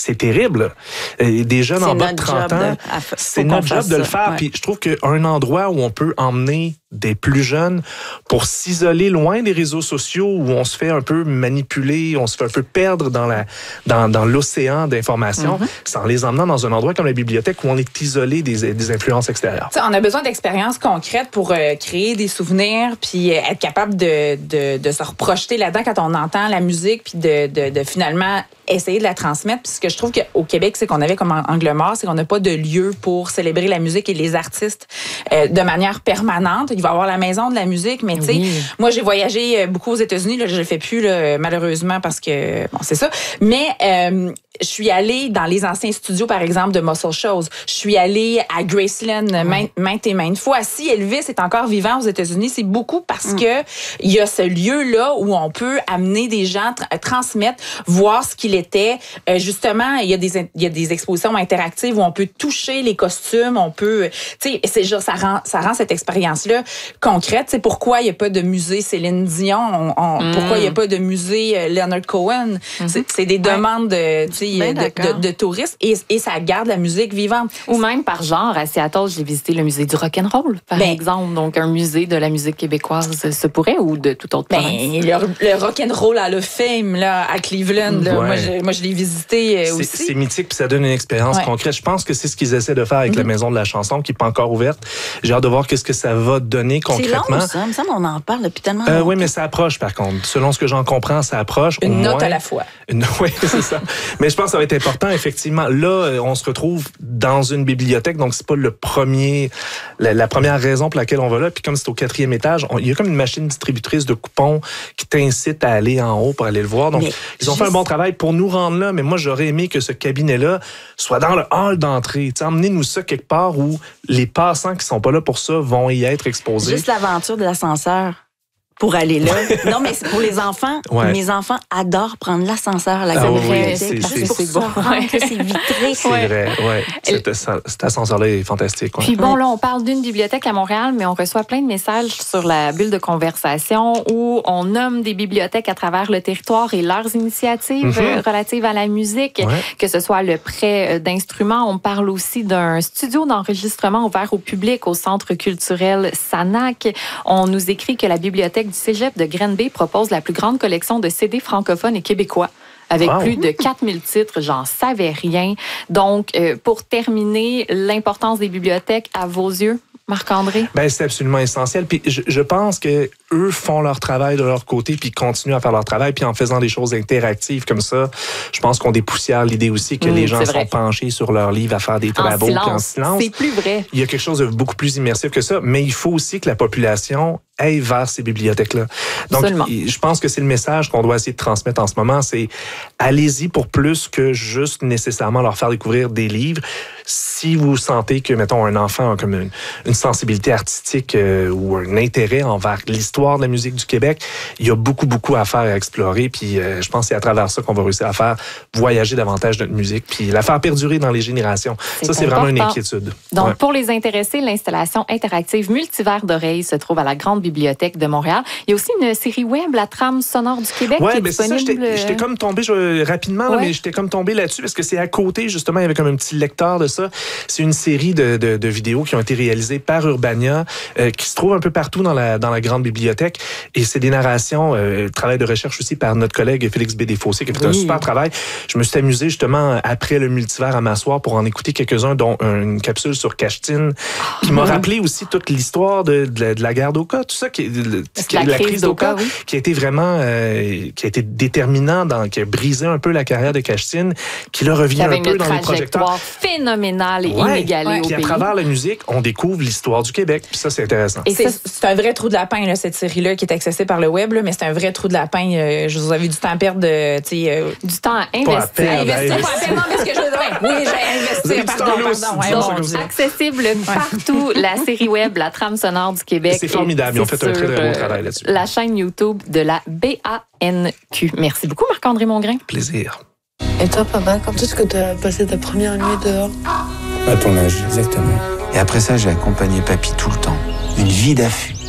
c'est terrible. Et des jeunes en bas de 30 ans, c'est notre job de le faire. Ouais. Puis je trouve qu'un endroit où on peut emmener des plus jeunes pour s'isoler loin des réseaux sociaux où on se fait un peu manipuler, on se fait un peu perdre dans l'océan d'informations, c'est en les emmenant dans un endroit comme la bibliothèque où on est isolé des influences extérieures. T'sais, on a besoin d'expériences concrètes pour créer des souvenirs puis être capable de se reprojeter là-dedans quand on entend la musique puis de finalement essayer de la transmettre. Puis ce que je trouve qu'au Québec, c'est qu'on avait comme angle mort, c'est qu'on n'a pas de lieu pour célébrer la musique et les artistes de manière permanente. Il va y avoir la maison de la musique, mais tu sais, moi j'ai voyagé beaucoup aux États-Unis, là, je le fais plus là, malheureusement parce que bon, c'est ça. Mais je suis allée dans les anciens studios, par exemple, de Muscle Shoals. Je suis allée à Graceland maintes et maintes fois. Si Elvis est encore vivant aux États-Unis, c'est beaucoup parce que il y a ce lieu-là où on peut amener des gens, transmettre, voir ce qu'il était. Justement, il y a des expositions interactives où on peut toucher les costumes, on peut, tu sais, ça rend cette expérience-là concrète. C'est pourquoi il n'y a pas de musée Céline Dion, pourquoi il n'y a pas de musée Leonard Cohen. C'est des demandes de touristes et ça garde la musique vivante. Ou même par genre, à Seattle, j'ai visité le musée du rock'n'roll, par exemple. Donc, un musée de la musique québécoise se pourrait ou de toute autre province. Le rock'n'roll à la Fame là, à Cleveland, là, moi, je l'ai visité aussi. C'est mythique puis ça donne une expérience concrète. Je pense que c'est ce qu'ils essaient de faire avec la Maison de la chanson qui n'est pas encore ouverte. J'ai hâte de voir qu'est-ce que ça va donner concrètement. C'est long, ça. Il me semble qu'on en parle depuis tellement longtemps. Oui, mais ça approche, par contre. Selon ce que j'en comprends, ça approche. Une note à la fois. Oui, c'est ça. Mais je pense que ça va être important, effectivement. Là, on se retrouve dans une bibliothèque, donc c'est pas la première raison pour laquelle on va là. Puis comme c'est au 4e étage, il y a comme une machine distributrice de coupons qui t'incite à aller en haut pour aller le voir. Donc, ils ont fait un bon travail pour nous rendre là, mais moi, j'aurais aimé que ce cabinet-là soit dans le hall d'entrée. Emmenez-nous ça quelque part où les passants qui sont pas là pour ça vont y être exposés. Juste l'aventure de l'ascenseur pour aller là. Non, mais c'est pour les enfants. Mes enfants adorent prendre l'ascenseur à la bibliothèque. C'est beau. C'est vitré. C'est vrai, oui. Cet ascenseur-là est fantastique. Puis bon, là, on parle d'une bibliothèque à Montréal, mais on reçoit plein de messages sur la bulle de conversation où on nomme des bibliothèques à travers le territoire et leurs initiatives relatives à la musique, que ce soit le prêt d'instruments. On parle aussi d'un studio d'enregistrement ouvert au public au Centre culturel Sanac. On nous écrit que la bibliothèque du Cégep de Granby propose la plus grande collection de CD francophones et québécois. Avec plus de 4000 titres, j'en savais rien. Donc, pour terminer, l'importance des bibliothèques à vos yeux, Marc-André? C'est absolument essentiel. Puis je pense que eux font leur travail de leur côté, puis continuent à faire leur travail, puis en faisant des choses interactives comme ça, je pense qu'on dépoussière l'idée aussi que les gens sont penchés sur leur livre à faire des travaux en silence. C'est plus vrai. Il y a quelque chose de beaucoup plus immersif que ça, mais il faut aussi que la population aille vers ces bibliothèques-là. Donc, je pense que c'est le message qu'on doit essayer de transmettre en ce moment, c'est allez-y pour plus que juste nécessairement leur faire découvrir des livres. Si vous sentez que, mettons, un enfant a comme une sensibilité artistique ou un intérêt envers l'histoire de la musique du Québec, il y a beaucoup, beaucoup à faire et à explorer. Puis je pense que c'est à travers ça qu'on va réussir à faire voyager davantage notre musique, puis la faire perdurer dans les générations. Ça, c'est vraiment une inquiétude. Donc, pour les intéressés, l'installation interactive Multivers d'oreilles se trouve à la Grande Bibliothèque de Montréal. Il y a aussi une série web, La Trame sonore du Québec, qui est disponible. J'étais comme tombé rapidement, là, mais j'étais comme tombé là-dessus parce que c'est à côté, justement, il y avait comme un petit lecteur de ça. C'est une série de vidéos qui ont été réalisées par Urbania, qui se trouve un peu partout dans la Grande Bibliothèque. Et c'est des narrations, travail de recherche aussi par notre collègue Félix B. Desfossés, qui a fait un super travail. Je me suis amusé, justement, après le Multivers à m'asseoir pour en écouter quelques-uns, dont une capsule sur Cachetine, qui m'a rappelé aussi toute l'histoire de la guerre d'Oka, tout ça, la crise d'Oka, qui a été vraiment, qui a été déterminant, qui a brisé un peu la carrière de Cachetine, qui là revient un peu dans les projecteurs. Phénoménale et inégalée au puis pays. À travers la musique, on découvre l'histoire du Québec. Puis ça, c'est intéressant. Et c'est un vrai trou de lapin, là, cette série-là, qui est accessible par le web, là, mais c'est un vrai trou de lapin. Je vous avais du temps à perdre, du temps à investir. Non, mais ce que je veux dire, oui, j'ai investi. Pardon. Accessible partout. La série web, La Trame sonore du Québec. C'est formidable. Ils ont fait un très, très beau travail là-dessus. La chaîne YouTube de la BANQ. Merci beaucoup, Marc-André Mongrain. Plaisir. Et toi, papa, quand est-ce que tu as passé ta première nuit dehors? À ton âge, exactement. Et après ça, j'ai accompagné papy tout le temps. Une vie d'affût.